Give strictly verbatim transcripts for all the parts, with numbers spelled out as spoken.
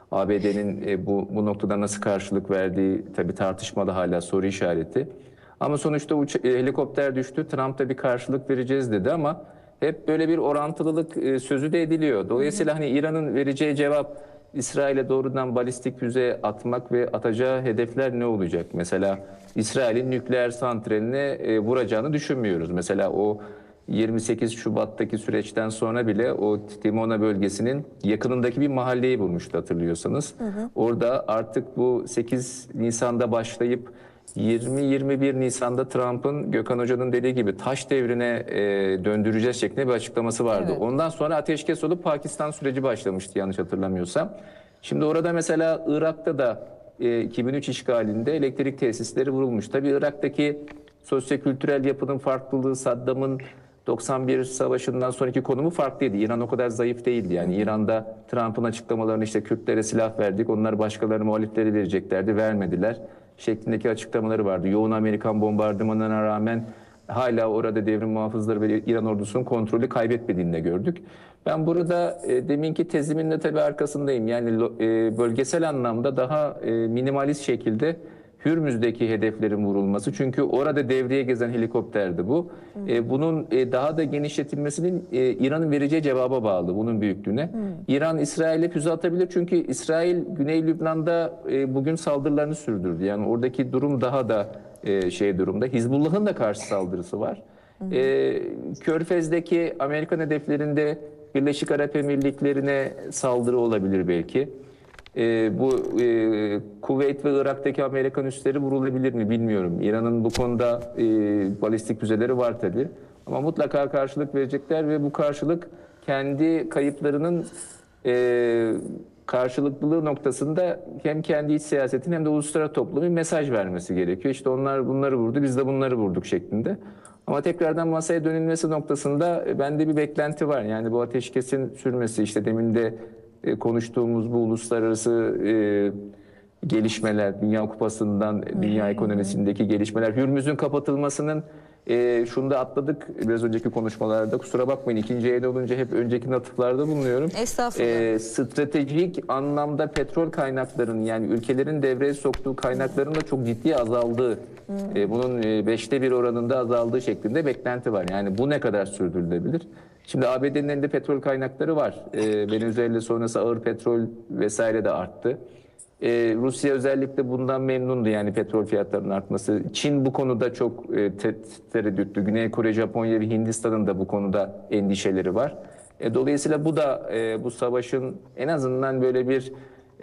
A B D'nin e, bu, bu noktada nasıl karşılık verdiği tabii tartışmalı, hala soru işareti. Ama sonuçta uç, e, helikopter düştü. Trump da bir karşılık vereceğiz dedi ama hep böyle bir orantılılık e, sözü de ediliyor. Dolayısıyla hani İran'ın vereceği cevap İsrail'e doğrudan balistik füze atmak ve atacağı hedefler ne olacak? Mesela İsrail'in nükleer santraline e, vuracağını düşünmüyoruz. Mesela o yirmi sekiz Şubat'taki süreçten sonra bile o Timona bölgesinin yakınındaki bir mahalleyi bulmuştu, hatırlıyorsanız. Hı hı. Orada artık bu sekiz Nisan'da başlayıp yirmi yirmi bir Nisan'da Trump'ın, Gökhan Hoca'nın dediği gibi taş devrine e, döndüreceğiz şeklinde bir açıklaması vardı. Evet. Ondan sonra ateşkes olup Pakistan süreci başlamıştı yanlış hatırlamıyorsam. Şimdi orada mesela Irak'ta da e, iki bin üç işgalinde elektrik tesisleri vurulmuş. Tabii Irak'taki sosyokültürel yapının farklılığı, Saddam'ın doksan bir savaşından sonraki konumu farklıydı. İran o kadar zayıf değildi. Yani İran'da Trump'ın açıklamalarını işte Kürtlere silah verdik, onlar başkalarına muhalifleri vereceklerdi, vermediler şeklindeki açıklamaları vardı. Yoğun Amerikan bombardımanına rağmen hala orada devrim muhafızları ve İran ordusunun kontrolü kaybetmediğini de gördük. Ben burada e, deminki tezimin de tabii arkasındayım. Yani e, bölgesel anlamda daha e, minimalist şekilde Hürmüz'deki hedeflerin vurulması. Çünkü orada devreye gezen helikopterdi bu. E, bunun e, daha da genişletilmesinin e, İran'ın vereceği cevaba bağlı, bunun büyüklüğüne. Hı. İran İsrail'e füze atabilir çünkü İsrail Güney Lübnan'da e, bugün saldırılarını sürdürdü. Yani oradaki durum daha da e, şey durumda. Hizbullah'ın da karşı saldırısı var. Hı. E, Körfez'deki Amerikan hedeflerinde Birleşik Arap Emirlikleri'ne saldırı olabilir belki. E, bu e, Kuveyt ve Irak'taki Amerikan üsleri vurulabilir mi bilmiyorum. İran'ın bu konuda e, balistik füzeleri var tabii. Ama mutlaka karşılık verecekler ve bu karşılık kendi kayıplarının e, karşılıklılığı noktasında hem kendi iç siyasetin hem de uluslararası toplumun bir mesaj vermesi gerekiyor. İşte onlar bunları vurdu, biz de bunları vurduk şeklinde. Ama tekrardan masaya dönülmesi noktasında bende bir beklenti var. Yani bu ateşkesin sürmesi, işte demin de e, konuştuğumuz bu uluslararası e, gelişmeler, Dünya Kupası'ndan dünya ekonomisindeki gelişmeler, Hürmüz'ün kapatılmasının e, şunu da atladık biraz önceki konuşmalarda, kusura bakmayın ikinci el olunca hep önceki atıflarda bulunuyorum. Estağfurullah. E, stratejik anlamda petrol kaynaklarının, yani ülkelerin devreye soktuğu kaynakların da çok ciddi azaldığı, hmm. e, bunun e, beşte bir oranında azaldığı şeklinde beklenti var. Yani bu ne kadar sürdürülebilir? Şimdi A B D'nin elinde petrol kaynakları var. E, Venezuela sonrası ağır petrol vesaire de arttı. Ee, Rusya özellikle bundan memnundu, yani petrol fiyatlarının artması. Çin bu konuda çok e, tereddütlü. Güney Kore, Japonya ve Hindistan'ın da bu konuda endişeleri var. E, dolayısıyla bu da e, bu savaşın en azından böyle bir e,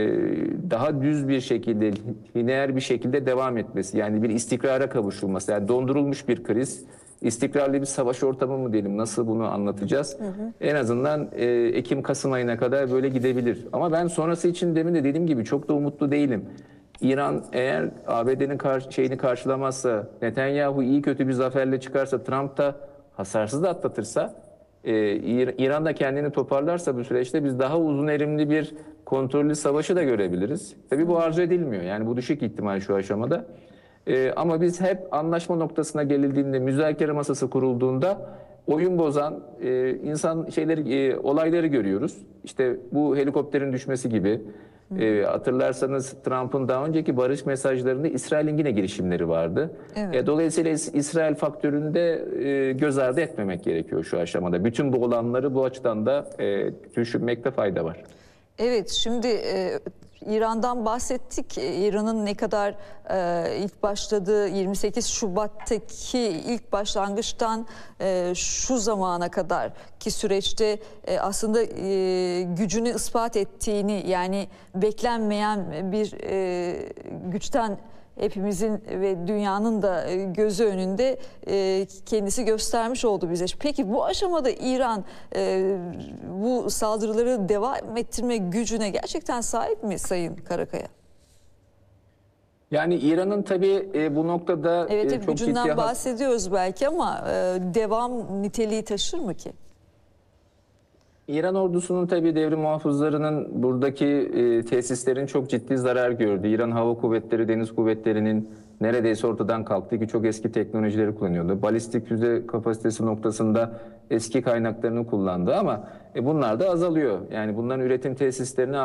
daha düz bir şekilde, lineer bir şekilde devam etmesi. Yani bir istikrara kavuşulması. Yani dondurulmuş bir kriz, istikrarlı bir savaş ortamı mı diyelim, nasıl bunu anlatacağız? Hı hı. En azından e, Ekim-Kasım ayına kadar böyle gidebilir. Ama ben sonrası için demin de dediğim gibi çok da umutlu değilim. İran eğer A B D'nin kar şeyini karşılamazsa, Netanyahu iyi kötü bir zaferle çıkarsa, Trump da hasarsız da atlatırsa, e, İran da kendini toparlarsa bu süreçte biz daha uzun erimli bir kontrollü savaşı da görebiliriz. Tabii bu arzu edilmiyor. Yani bu düşük ihtimal şu aşamada. Ee, ama biz hep anlaşma noktasına gelindiğinde, müzakere masası kurulduğunda oyun bozan e, insan şeyleri, e, olayları görüyoruz. İşte bu helikopterin düşmesi gibi. E, hatırlarsanız Trump'ın daha önceki barış mesajlarında İsrail'in yine girişimleri vardı. Evet. E, dolayısıyla İsrail faktörünü de e, göz ardı etmemek gerekiyor şu aşamada. Bütün bu olanları bu açıdan da e, düşünmekte fayda var. Evet, şimdi e, İran'dan bahsettik. İran'ın ne kadar e, ilk başladığı yirmi sekiz Şubat'taki ilk başlangıçtan e, şu zamana kadar ki süreçte e, aslında e, gücünü ispat ettiğini, yani beklenmeyen bir e, güçten hepimizin ve dünyanın da gözü önünde kendisi göstermiş oldu bize. Peki bu aşamada İran bu saldırıları devam ettirme gücüne gerçekten sahip mi Sayın Karakaya? Yani İran'ın tabii bu noktada evet, çok gücünden ciddi bahsediyoruz belki ama devam niteliği taşır mı ki? İran ordusunun tabii devrim muhafızlarının buradaki e, tesislerin çok ciddi zarar gördü. İran Hava Kuvvetleri, Deniz Kuvvetleri'nin neredeyse ortadan kalktı ki çok eski teknolojileri kullanıyordu. Balistik füze kapasitesi noktasında eski kaynaklarını kullandı ama e, bunlar da azalıyor. Yani bunların üretim tesislerini